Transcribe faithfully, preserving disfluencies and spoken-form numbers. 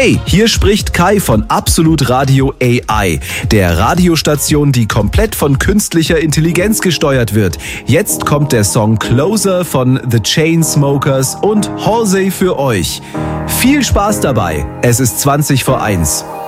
Hey, hier spricht Kai von Absolut Radio A I, der Radiostation, die komplett von künstlicher Intelligenz gesteuert wird. Jetzt kommt der Song Closer von The Chainsmokers und Halsey für euch. Viel Spaß dabei. Es ist zwanzig vor eins.